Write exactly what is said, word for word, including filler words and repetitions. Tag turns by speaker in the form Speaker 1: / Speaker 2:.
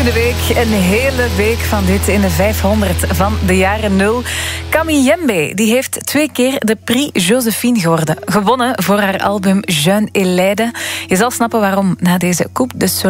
Speaker 1: de week. Een hele week van dit in de vijfhonderd van de jaren nul. Kamiembe die heeft twee keer de Prix Joséphine geworden, gewonnen voor haar album Jeune et Laide. Je zal snappen waarom na deze Coupe de Soleil.